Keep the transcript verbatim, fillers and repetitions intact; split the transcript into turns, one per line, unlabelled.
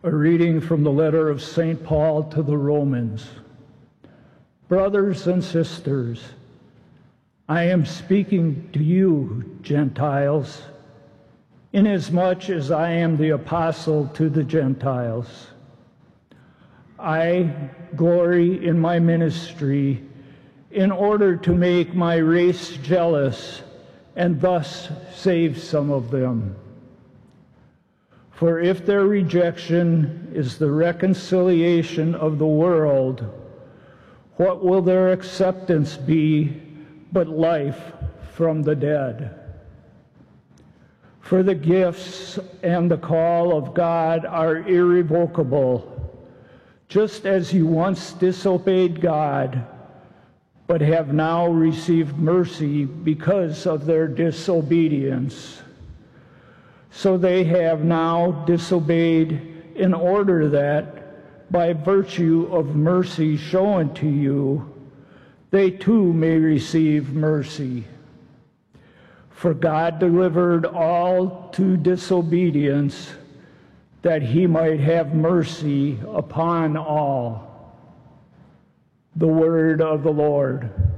A reading from the letter of Saint Paul to the Romans. Brothers and sisters, I am speaking to you, Gentiles, inasmuch as I am the apostle to the Gentiles. I glory in my ministry in order to make my race jealous and thus save some of them. For if their rejection is the reconciliation of the world, what will their acceptance be but life from the dead? For the gifts and the call of God are irrevocable, just as you once disobeyed God, but have now received mercy because of their disobedience. So they have now disobeyed in order that, by virtue of mercy shown to you, they too may receive mercy. For God delivered all to disobedience, that he might have mercy upon all. The word of the Lord.